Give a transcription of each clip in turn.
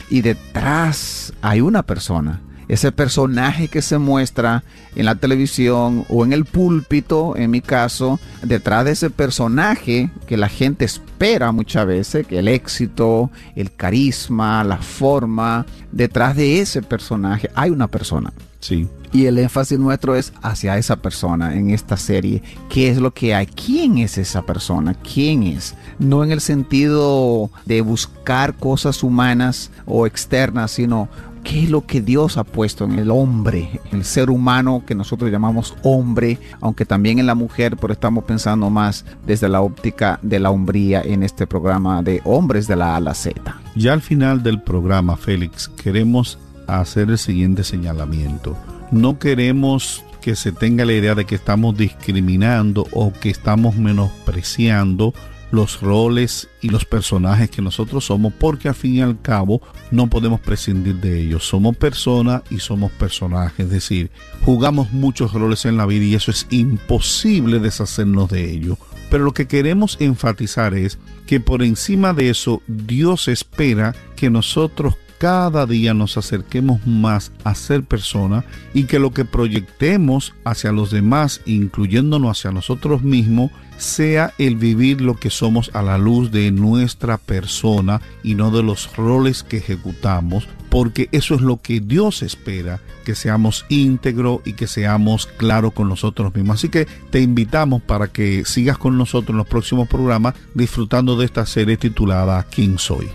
y detrás hay una persona. Ese personaje que se muestra en la televisión o en el púlpito, en mi caso, detrás de ese personaje que la gente espera muchas veces, que el éxito, el carisma, la forma, detrás de ese personaje hay una persona. Sí. Y el énfasis nuestro es hacia esa persona en esta serie. ¿Qué es lo que hay? ¿Quién es esa persona? ¿Quién es? No en el sentido de buscar cosas humanas o externas, sino ¿qué es lo que Dios ha puesto en el hombre, el ser humano que nosotros llamamos hombre, aunque también en la mujer, pero estamos pensando más desde la óptica de la hombría en este programa de Hombres de la A a la Z? Ya al final del programa, Félix, queremos hacer el siguiente señalamiento. No queremos que se tenga la idea de que estamos discriminando o que estamos menospreciando los roles y los personajes que nosotros somos, porque al fin y al cabo no podemos prescindir de ellos. Somos personas y somos personajes, es decir, jugamos muchos roles en la vida y eso es imposible deshacernos de ello. Pero lo que queremos enfatizar es que por encima de eso, Dios espera que nosotros cada día nos acerquemos más a ser persona y que lo que proyectemos hacia los demás, incluyéndonos hacia nosotros mismos, sea el vivir lo que somos a la luz de nuestra persona y no de los roles que ejecutamos, porque eso es lo que Dios espera, que seamos íntegros y que seamos claros con nosotros mismos. Así que te invitamos para que sigas con nosotros en los próximos programas disfrutando de esta serie titulada ¿Quién soy?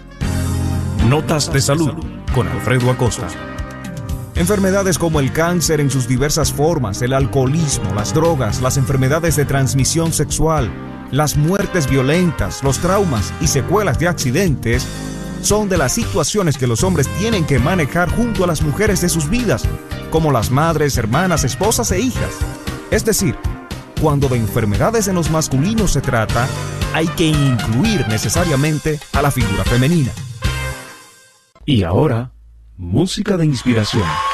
Notas de salud con Alfredo Acosta. Enfermedades como el cáncer en sus diversas formas, el alcoholismo, las drogas, las enfermedades de transmisión sexual, las muertes violentas, los traumas y secuelas de accidentes son de las situaciones que los hombres tienen que manejar junto a las mujeres de sus vidas, como las madres, hermanas, esposas e hijas. Es decir, cuando de enfermedades en los masculinos se trata, hay que incluir necesariamente a la figura femenina. Y ahora, música de inspiración.